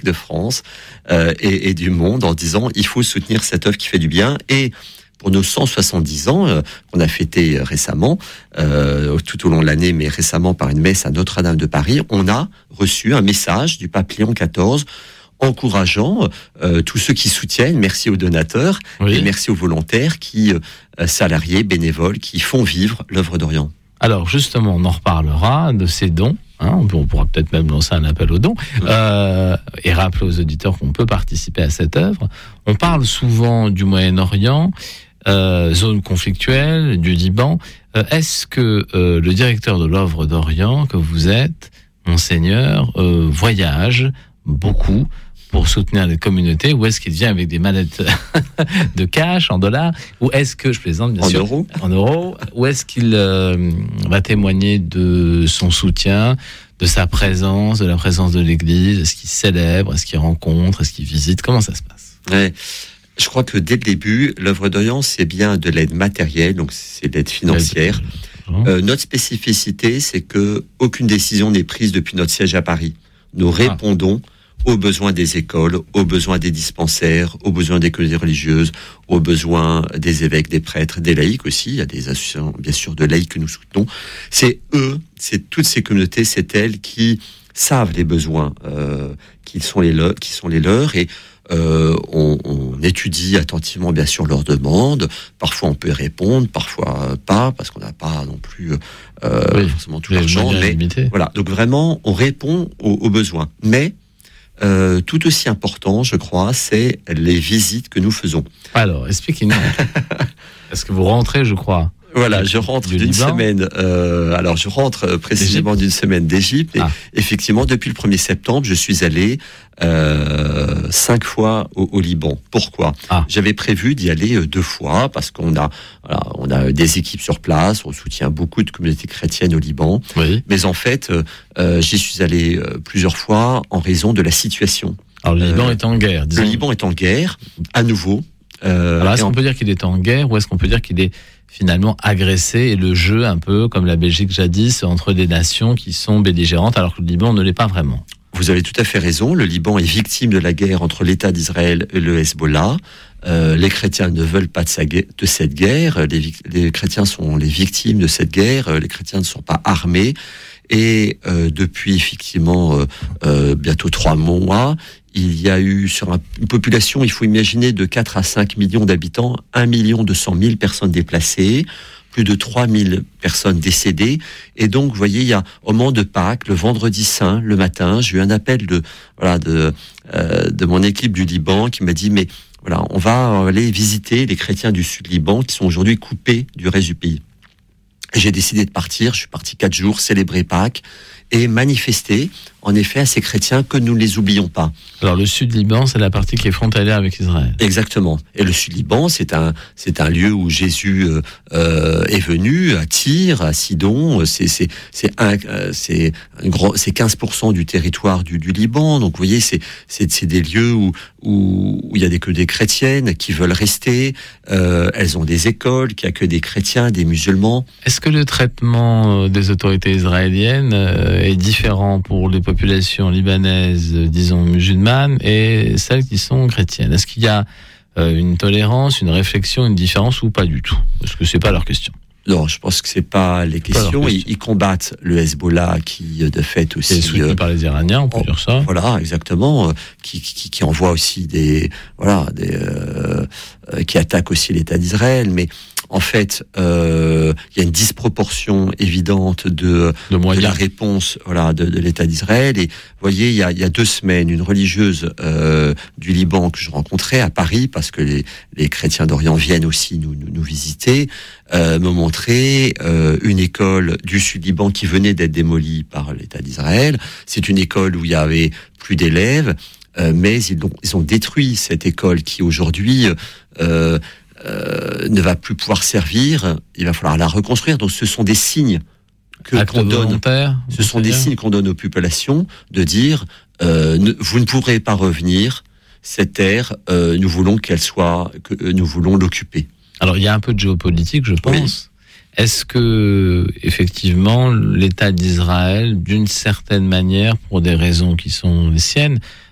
catholique de France et du monde en disant il faut soutenir cette œuvre qui fait du bien. Et pour nos 170 ans qu'on a fêté récemment, tout au long de l'année, mais récemment par une messe à Notre-Dame de Paris, on a reçu un message du pape Léon XIV encourageant tous ceux qui soutiennent, merci aux donateurs et merci aux volontaires salariés, bénévoles, qui font vivre l'œuvre d'Orient. Alors justement, on en reparlera de ces dons. On pourra peut-être même lancer un appel aux dons et rappeler aux auditeurs qu'on peut participer à cette œuvre. On parle souvent du Moyen-Orient, zone conflictuelle, du Liban. Est-ce que le directeur de l'œuvre d'Orient que vous êtes, Monseigneur, voyage beaucoup pour soutenir les communautés, ou est-ce qu'il vient avec des mallettes de cash en dollars, ou est-ce que, je plaisante bien sûr, en euros, ou est-ce qu'il va témoigner de son soutien, de sa présence, de la présence de l'Église? Est-ce qu'il célèbre, est-ce qu'il rencontre, est-ce qu'il visite? Comment ça se passe? Ouais. Je crois que dès le début, l'œuvre d'Orient, c'est bien de l'aide matérielle, donc c'est de l'aide financière. Notre spécificité, c'est que aucune décision n'est prise depuis notre siège à Paris. Nous répondons aux besoins des écoles, aux besoins des dispensaires, aux besoins des communautés religieuses, aux besoins des évêques, des prêtres, des laïcs aussi. Il y a des associations, bien sûr, de laïcs que nous soutenons. C'est eux, c'est toutes ces communautés, c'est elles qui savent les besoins qui sont les leurs, et on étudie attentivement, bien sûr, leurs demandes. Parfois, on peut y répondre, parfois pas, parce qu'on n'a pas non plus forcément tout l'argent. Mais voilà, donc vraiment, on répond aux besoins. Mais tout aussi important, je crois, c'est les visites que nous faisons. Alors, expliquez-nous. Est-ce que vous rentrez, je crois? Voilà, je rentre d'une semaine. Alors, je rentre précisément d'une semaine d'Égypte. Et effectivement, depuis le 1er septembre, je suis allé 5 fois au Liban. Pourquoi? J'avais prévu d'y aller 2 fois parce qu'on a des équipes sur place. On soutient beaucoup de communautés chrétiennes au Liban. Oui. Mais en fait, j'y suis allé plusieurs fois en raison de la situation. Alors, le Liban est en guerre. Disons. Le Liban est en guerre, à nouveau. Alors, est-ce qu'on peut dire qu'il est en guerre, ou est-ce qu'on peut dire qu'il est finalement agressé, et le jeu, un peu comme la Belgique jadis, entre des nations qui sont belligérantes, alors que le Liban ne l'est pas vraiment? Vous avez tout à fait raison. Le Liban est victime de la guerre entre l'État d'Israël et le Hezbollah. Les chrétiens ne veulent pas de cette guerre. Les chrétiens sont les victimes de cette guerre. Les chrétiens ne sont pas armés. Et depuis effectivement bientôt 3 mois, il y a eu sur une population, il faut imaginer, de 4 à 5 millions d'habitants, 1 200 000 personnes déplacées, plus de 3 000 personnes décédées. Et donc, vous voyez, il y a au moment de Pâques, le vendredi saint, le matin, j'ai eu un appel de mon équipe du Liban qui m'a dit, mais voilà, on va aller visiter les chrétiens du sud Liban qui sont aujourd'hui coupés du reste du pays. J'ai décidé de partir, je suis parti 4 jours, célébrer Pâques et manifester, en effet, à ces chrétiens que nous ne les oublions pas. Alors, le Sud-Liban, c'est la partie qui est frontalière avec Israël. Exactement. Et le Sud-Liban, c'est un lieu où Jésus est venu, à Tyr, à Sidon. C'est 15% du territoire du Liban. Donc, vous voyez, c'est des lieux où il y a des chrétiennes qui veulent rester. Elles ont des écoles qui accueillent des chrétiens, des musulmans. Est-ce que le traitement des autorités israéliennes est différent pour les populations libanaises, disons musulmanes, et celles qui sont chrétiennes? Est-ce qu'il y a une tolérance, une réflexion, une différence, ou pas du tout? Est-ce que c'est pas leur question? Non, je pense que c'est pas les questions. Ils combattent le Hezbollah qui, de fait, aussi est soutenu par les Iraniens, on peut dire ça. Voilà, exactement. Qui envoie aussi qui attaque aussi l'État d'Israël. Mais en fait, il y a une disproportion évidente de la réponse, de l'État d'Israël. Et vous voyez, il y a 2 semaines, une religieuse du Liban que je rencontrais à Paris, parce que les chrétiens d'Orient viennent aussi nous visiter, me montrer une école du Sud-Liban qui venait d'être démolie par l'État d'Israël. C'est une école où il y avait plus d'élèves, mais ils ont détruit cette école qui aujourd'hui ne va plus pouvoir servir. Il va falloir la reconstruire. Donc, ce sont des signes qu'on donne. Ce sont des signes qu'on donne aux populations de dire vous ne pourrez pas revenir. Cette terre, nous voulons nous voulons l'occuper. Alors, il y a un peu de géopolitique, je pense. Oui. Est-ce que, effectivement, l'État d'Israël, d'une certaine manière, pour des raisons qui sont les siennes,